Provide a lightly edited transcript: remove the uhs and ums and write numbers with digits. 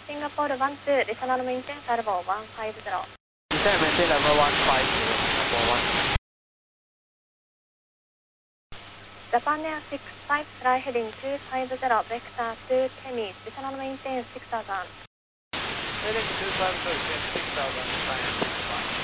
Singapore 12, Regional Maintenance Level 150. Descent maintain level 150, Singapore 1. Japan Air 65, fly heading 250, vector to Tennis, Regional Maintenance 6000. Heading 250, 6000,